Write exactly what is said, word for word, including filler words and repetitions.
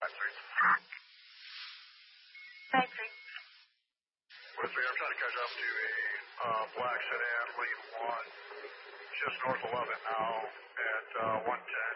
Five three. With me, I'm trying to catch up to a uh, black sedan, lane one, just north eleven now at uh, one ten.